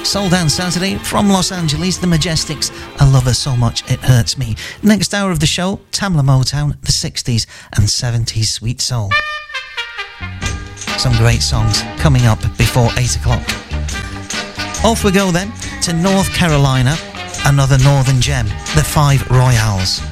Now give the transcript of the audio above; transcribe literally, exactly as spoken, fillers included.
Soul Dance Saturday from Los Angeles, the Majestics. I love her so much it hurts me. Next hour of the show, Tamla Motown, the sixties and seventies sweet soul. Some great songs coming up before eight o'clock. Off we go then to North Carolina, another northern gem, the Five Royales.